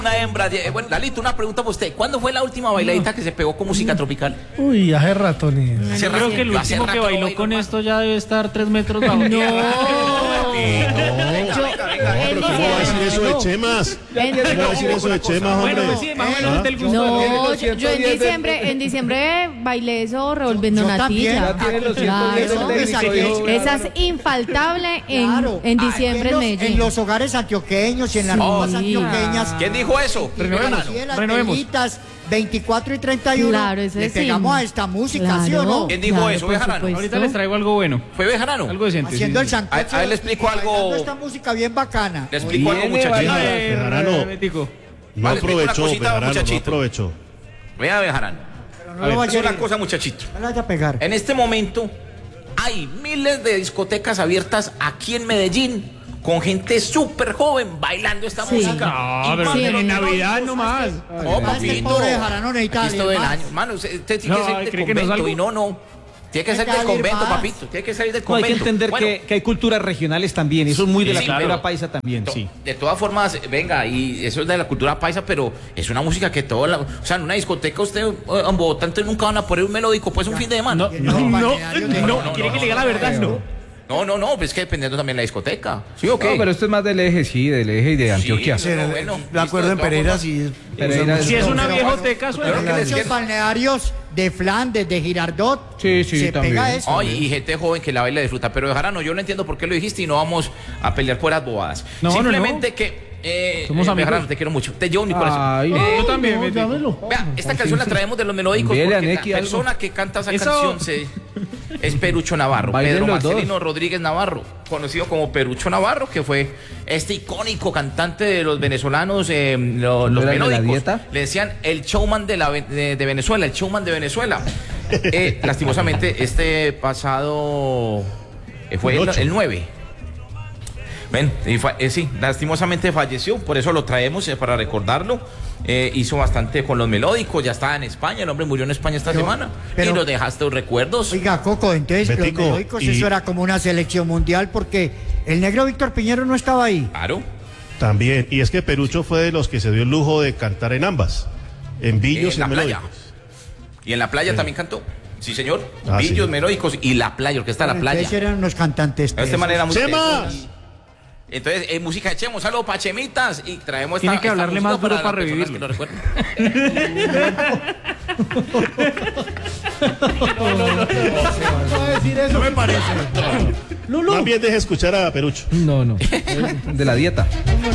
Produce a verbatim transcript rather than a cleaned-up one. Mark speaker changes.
Speaker 1: Una hembra. Bueno, Lalito, una pregunta para usted. ¿Cuándo fue la última bailadita que se pegó con música tropical?
Speaker 2: Uy, hace rato ni.
Speaker 3: Yo creo que el último que bailó con esto ya debe estar tres metros bajo tierra.
Speaker 4: ¿Pero cómo va a decir eso de Chemas? ¿Cómo va a decir eso de Chemas, hombre?
Speaker 3: Bueno, pues sí, más o menos del gusto.
Speaker 5: No, yo, yo en diciembre, en diciembre bailé eso revolviendo natilla. Claro. Esa es infaltable en,
Speaker 6: Claro.
Speaker 5: en diciembre
Speaker 6: en,
Speaker 5: en
Speaker 6: los,
Speaker 5: Medellín.
Speaker 6: en los hogares antioqueños y en las rutas antioqueñas.
Speaker 1: ¿Quién dijo eso?
Speaker 3: Renovemos,
Speaker 6: Sí, las
Speaker 3: renovemos.
Speaker 6: velitas, veinticuatro y treinta y uno.
Speaker 5: Claro, ese
Speaker 6: le
Speaker 5: sí.
Speaker 6: pegamos a esta música, ¿sí o no?
Speaker 1: ¿Quién dijo eso,
Speaker 5: por
Speaker 1: Bejarano?
Speaker 5: supuesto.
Speaker 3: Ahorita les traigo algo bueno.
Speaker 1: ¿Fue Bejarano?
Speaker 3: Algo decente.
Speaker 6: Haciendo
Speaker 3: sí,
Speaker 6: el
Speaker 3: sí.
Speaker 6: sancocho.
Speaker 1: A- a él le explico algo.
Speaker 6: bailando esta música bien bacana.
Speaker 1: Le explico algo,
Speaker 3: A
Speaker 1: muchachito.
Speaker 3: ver,
Speaker 4: Bejarano.
Speaker 3: Betico.
Speaker 4: No
Speaker 1: Vale, explico una
Speaker 4: aprovechó,
Speaker 1: cosita,
Speaker 4: Bejarano, no
Speaker 1: muchachito.
Speaker 4: aprovechó.
Speaker 1: Vea, Bejarano.
Speaker 6: Pero
Speaker 3: A
Speaker 6: no
Speaker 3: ver,
Speaker 6: lo vaya
Speaker 1: Es una
Speaker 6: a
Speaker 1: cosa, muchachito.
Speaker 6: No la vaya a pegar.
Speaker 1: En este momento hay miles de discotecas abiertas aquí en Medellín con gente súper joven bailando esta
Speaker 5: Sí.
Speaker 1: música.
Speaker 3: No,
Speaker 1: Y
Speaker 3: pero
Speaker 1: más
Speaker 5: sí,
Speaker 1: de
Speaker 3: en
Speaker 1: los-
Speaker 3: Navidad nomás.
Speaker 1: No,
Speaker 6: Más que el
Speaker 1: papito.
Speaker 6: pobre de Jarano necesita
Speaker 1: Aquí es todo el
Speaker 6: más.
Speaker 1: año. Mano, usted, usted tiene
Speaker 3: No,
Speaker 1: que salir del
Speaker 3: ¿cree que no
Speaker 1: convento
Speaker 3: salgo?
Speaker 1: y no, no. Tiene que
Speaker 6: Hay
Speaker 1: salir
Speaker 6: que
Speaker 1: del
Speaker 6: salir
Speaker 1: convento,
Speaker 6: más.
Speaker 1: papito. Tiene que salir del
Speaker 7: No,
Speaker 1: convento.
Speaker 7: hay que entender
Speaker 1: Bueno,
Speaker 7: que, que hay culturas regionales también, y eso es muy de
Speaker 1: Sí,
Speaker 7: la
Speaker 1: sí,
Speaker 7: cultura
Speaker 1: pero-
Speaker 7: paisa también,
Speaker 1: to-
Speaker 7: sí.
Speaker 1: De todas formas, venga, y eso es de la cultura paisa, pero es una música que todo la, o sea, en una discoteca usted eh, en Bogotá entonces nunca van a poner un melódico, pues un fin de semana.
Speaker 3: No, no, no,
Speaker 6: balnearios de-
Speaker 3: no,
Speaker 1: no,
Speaker 3: quiere
Speaker 1: no,
Speaker 3: que le diga la verdad, no.
Speaker 1: No, no, no, pues es que dependiendo también de la discoteca. ¿Sí o qué?
Speaker 8: No, pero esto es más del eje, sí, del eje y de Antioquia.
Speaker 1: Sí, no, bueno,
Speaker 2: De acuerdo
Speaker 1: listo,
Speaker 2: en
Speaker 1: de todas
Speaker 2: Pereira,
Speaker 1: formas.
Speaker 2: sí.
Speaker 8: Pereira
Speaker 3: Si es una
Speaker 6: Pero
Speaker 3: viejoteca,
Speaker 1: Pero
Speaker 3: suena.
Speaker 1: que les
Speaker 6: Muchos
Speaker 1: quede-
Speaker 6: balnearios de Flandes, de Girardot.
Speaker 8: Sí, sí,
Speaker 6: se
Speaker 8: también.
Speaker 6: pega eso.
Speaker 1: Ay, y gente joven que la baila y disfruta. Pero Bejarano, yo no entiendo por qué lo dijiste y no vamos a pelear por las bobadas.
Speaker 3: No, no,
Speaker 1: Simplemente que. Eh,
Speaker 3: Somos
Speaker 1: eh,
Speaker 3: amigos.
Speaker 1: Bejarano, te quiero mucho. Te llevo mi corazón.
Speaker 8: Ay,
Speaker 1: Eh,
Speaker 3: Yo también,
Speaker 2: No,
Speaker 3: Betico.
Speaker 2: llámelo.
Speaker 1: Vea, esta canción la traemos de los melódicos
Speaker 8: Envíele a
Speaker 1: porque la
Speaker 8: Neki algo.
Speaker 1: persona que canta esa
Speaker 3: Eso.
Speaker 1: canción se- es Perucho Navarro,
Speaker 8: Bailen
Speaker 1: Pedro
Speaker 8: los dos.
Speaker 1: Marcelino Rodríguez Navarro, conocido como Perucho Navarro, que fue este icónico cantante de los venezolanos, eh, lo- los
Speaker 8: ¿Era el de la
Speaker 1: melódicos.
Speaker 8: dieta?
Speaker 1: Le decían el showman de, la, ve- de, de Venezuela, el showman de Venezuela. Eh, lastimosamente, este pasado eh, fue
Speaker 4: El
Speaker 1: el,
Speaker 4: ocho.
Speaker 1: el nueve. Ven, y fa- eh, sí, lastimosamente falleció, por eso lo traemos eh, para recordarlo. Eh, hizo bastante con los melódicos, ya estaba en España, el hombre murió en España esta
Speaker 6: Pero-
Speaker 1: semana.
Speaker 6: pero-
Speaker 1: y nos dejaste los recuerdos.
Speaker 6: Oiga, Coco, entonces
Speaker 4: Betico,
Speaker 6: los melódicos,
Speaker 4: y-
Speaker 6: eso era como una selección mundial porque el negro Víctor Piñero no estaba ahí.
Speaker 1: Claro.
Speaker 4: También. Y es que Perucho fue de los que se dio el lujo de cantar en ambas. En Villos
Speaker 1: En
Speaker 4: y
Speaker 1: la
Speaker 4: en
Speaker 1: playa.
Speaker 4: Melódicos.
Speaker 1: Y en la playa también cantó. Sí, señor.
Speaker 4: Ah,
Speaker 1: Villos,
Speaker 4: sí.
Speaker 1: melódicos y la playa, orquesta de la playa.
Speaker 6: Entonces eran unos cantantes.
Speaker 1: De esta
Speaker 6: tesos.
Speaker 1: manera muy
Speaker 4: ¡Chemas!
Speaker 1: tesos. Entonces, eh, música de Chemo, saludos para Chemitas y traemos
Speaker 3: Tiene
Speaker 1: esta,
Speaker 3: que
Speaker 1: esta
Speaker 3: hablarle
Speaker 1: música
Speaker 3: más duro
Speaker 1: las
Speaker 3: para
Speaker 1: personas
Speaker 3: revivirlo.
Speaker 1: que lo recuerden.
Speaker 2: No va a decir eso. No me parece. Lulu.
Speaker 4: Más bien deje escuchar a Perucho.
Speaker 8: No, no. De la dieta.